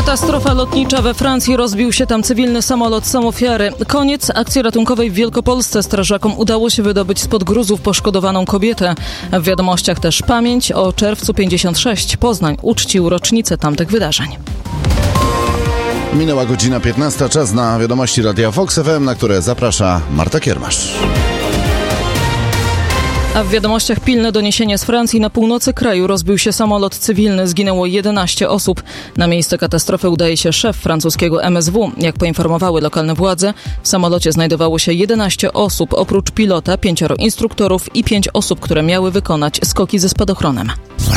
Katastrofa lotnicza we Francji. Rozbił się tam cywilny samolot. Są ofiary. Koniec akcji ratunkowej w Wielkopolsce. Strażakom udało się wydobyć spod gruzów poszkodowaną kobietę. W wiadomościach też pamięć o czerwcu 56. Poznań uczcił rocznicę tamtych wydarzeń. Minęła godzina 15. Czas na wiadomości Radia Fox FM, na które zaprasza Marta Kiermasz. A w wiadomościach pilne doniesienie z Francji. Na północy kraju rozbił się samolot cywilny. Zginęło 11 osób. Na miejsce katastrofy udaje się szef francuskiego MSW. Jak poinformowały lokalne władze, w samolocie znajdowało się 11 osób. Oprócz pilota 5 instruktorów i 5 osób, które miały wykonać skoki ze spadochronem.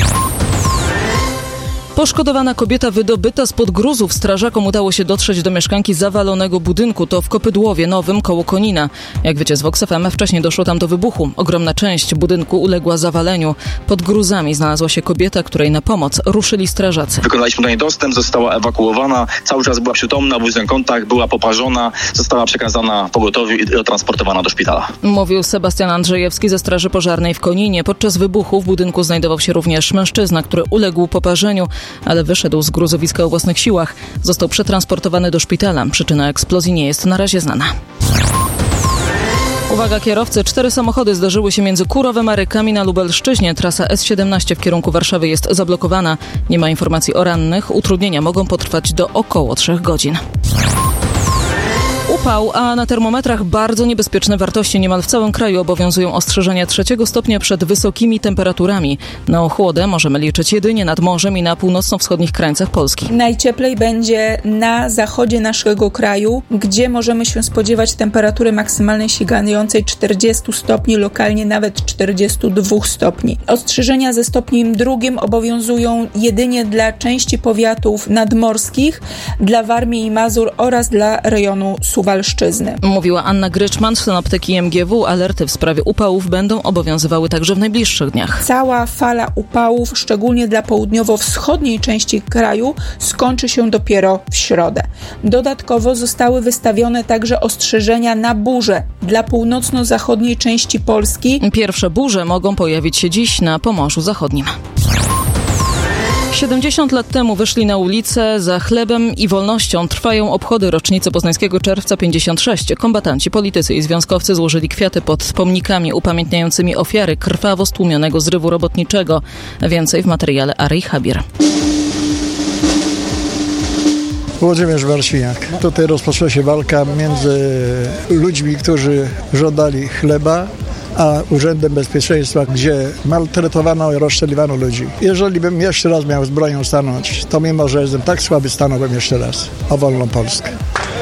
Poszkodowana kobieta wydobyta spod gruzów. Strażakom udało się dotrzeć do mieszkanki zawalonego budynku. To w Kopydłowie Nowym koło Konina. Jak wiecie z Vox FM, wcześniej doszło tam do wybuchu. Ogromna część budynku uległa zawaleniu. Pod gruzami znalazła się kobieta, której na pomoc ruszyli strażacy. Wykonaliśmy do niej dostęp, została ewakuowana. Cały czas była przytomna, był z nią kontakt, była poparzona. Została przekazana pogotowiu i transportowana do szpitala. Mówił Sebastian Andrzejewski ze Straży Pożarnej w Koninie. Podczas wybuchu w budynku znajdował się również mężczyzna, który uległ poparzeniu, ale wyszedł z gruzowiska o własnych siłach. Został przetransportowany do szpitala. Przyczyna eksplozji nie jest na razie znana. Uwaga kierowcy, 4 samochody zdarzyły się między Kurowem a Rykami na Lubelszczyźnie. Trasa S17 w kierunku Warszawy jest zablokowana. Nie ma informacji o rannych. Utrudnienia mogą potrwać do około 3 godzin. Upał, a na termometrach bardzo niebezpieczne wartości. Niemal w całym kraju obowiązują ostrzeżenia 3 stopnia przed wysokimi temperaturami. Na ochłodę możemy liczyć jedynie nad morzem i na północno-wschodnich krańcach Polski. Najcieplej będzie na zachodzie naszego kraju, gdzie możemy się spodziewać temperatury maksymalnej sięgającej 40 stopni, lokalnie nawet 42 stopni. Ostrzeżenia ze stopniem 2 obowiązują jedynie dla części powiatów nadmorskich, dla Warmii i Mazur oraz dla rejonu Suwalszczyzny. Mówiła Anna Gryczman z synoptyki MGW. Alerty w sprawie upałów będą obowiązywały także w najbliższych dniach. Cała fala upałów, szczególnie dla południowo-wschodniej części kraju, skończy się dopiero w środę. Dodatkowo zostały wystawione także ostrzeżenia na burze dla północno-zachodniej części Polski. Pierwsze burze mogą pojawić się dziś na Pomorzu Zachodnim. 70 lat temu wyszli na ulicę za chlebem i wolnością. Trwają obchody rocznicy poznańskiego czerwca 56. Kombatanci, politycy i związkowcy złożyli kwiaty pod pomnikami upamiętniającymi ofiary krwawo stłumionego zrywu robotniczego. Więcej w materiale Arej Habir. Włodzimierz Warsiniak. Tutaj rozpoczęła się walka między ludźmi, którzy żądali chleba, a Urzędem Bezpieczeństwa, gdzie maltretowano i rozstrzeliwano ludzi. Jeżeli bym jeszcze raz miał z bronią stanąć, to mimo, że jestem tak słaby, stanąłbym jeszcze raz o wolną Polskę.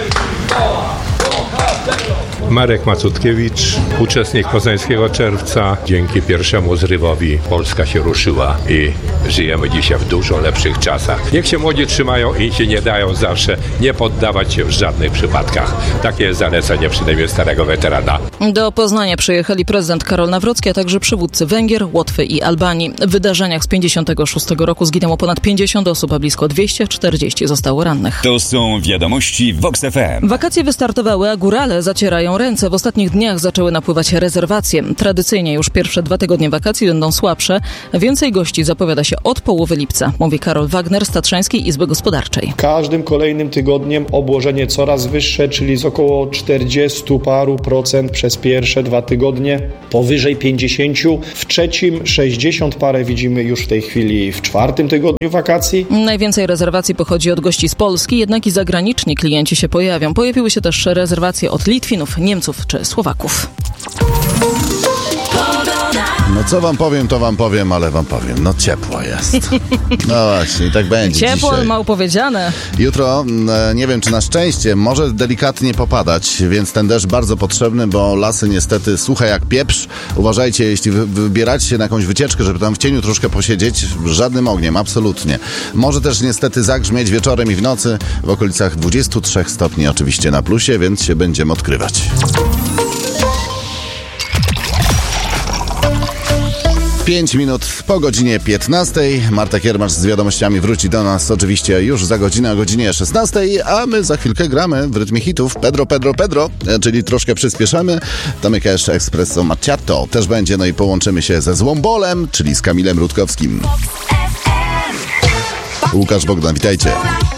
Marek Macutkiewicz, uczestnik Poznańskiego Czerwca. Dzięki pierwszemu zrywowi Polska się ruszyła i żyjemy dzisiaj w dużo lepszych czasach. Niech się młodzi trzymają i się nie dają zawsze nie poddawać się w żadnych przypadkach. Takie jest zalecenie przynajmniej starego weterana. Do Poznania przyjechali prezydent Karol Nawrocki, a także przywódcy Węgier, Łotwy i Albanii. W wydarzeniach z 56 roku zginęło ponad 50 osób, a blisko 240 zostało rannych. To są wiadomości Vox FM. Wakacje wystartowały, a górale zacierają ręce. W ostatnich dniach zaczęły napływać rezerwacje. Tradycyjnie już pierwsze 2 tygodnie wakacji będą słabsze. Więcej gości zapowiada się od połowy lipca, mówi Karol Wagner z Tatrzańskiej Izby Gospodarczej. Każdym kolejnym tygodniem obłożenie coraz wyższe, czyli z około 40 paru procent przez pierwsze 2 tygodnie, powyżej 50. W trzecim 60 parę widzimy już w tej chwili w 4 tygodniu wakacji. Najwięcej rezerwacji pochodzi od gości z Polski, jednak i zagraniczni klienci się pojawią. Pojawiły się też rezerwacje od Litwinów, Niemców czy Słowaków. No co wam powiem, to wam powiem, ale wam powiem. No ciepło jest. No właśnie, i tak będzie ciepło, dzisiaj. mało powiedziane. Jutro, nie wiem czy na szczęście, może delikatnie popadać, więc ten deszcz bardzo potrzebny, bo lasy niestety suche jak pieprz. Uważajcie, jeśli wybieracie się na jakąś wycieczkę, żeby tam w cieniu troszkę posiedzieć, żadnym ogniem, absolutnie. Może też niestety zagrzmieć wieczorem i w nocy w okolicach 23 stopni oczywiście na plusie, więc się będziemy odkrywać. 5 minut po godzinie 15. Marta Kiermasz z wiadomościami wróci do nas oczywiście już za godzinę o godzinie 16, a my za chwilkę gramy w rytmie hitów Pedro, czyli troszkę przyspieszamy. Tomek Cash, Espresso Macchiato też będzie, no i połączymy się ze Złombolem, czyli z Kamilem Rutkowskim. Łukasz Bogdan, witajcie.